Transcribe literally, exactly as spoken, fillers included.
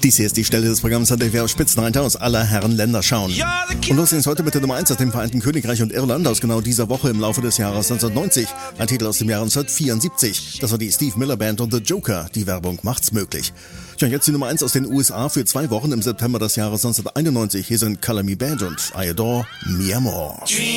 Dies hier ist die Stelle des Programms, an der wir auf Spitzenreiter aus aller Herren Länder schauen. Und los geht's heute mit der Nummer eins aus dem Vereinten Königreich und Irland aus genau dieser Woche im Laufe des Jahres neunzehnhundertneunzig. Ein Titel aus dem Jahr neunzehnhundertvierundsiebzig. Das war die Steve Miller Band und The Joker. Die Werbung macht's möglich. Tja, jetzt die Nummer eins aus den U S A für zwei Wochen im September des Jahres neunzehnhunderteinundneunzig. Hier sind Color Me Bad und I Adore Mi Amor.